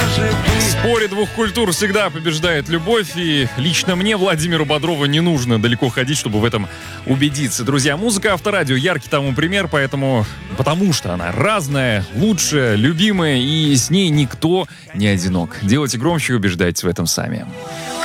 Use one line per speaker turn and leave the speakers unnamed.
В споре двух культур всегда побеждает любовь, и лично мне, Владимиру Бодрову, не нужно далеко ходить, чтобы в этом убедиться. Друзья, музыка Авторадио яркий тому пример, потому что она разная, лучшая, любимая, и с ней никто не одинок. Делайте громче и убеждайтесь в этом сами.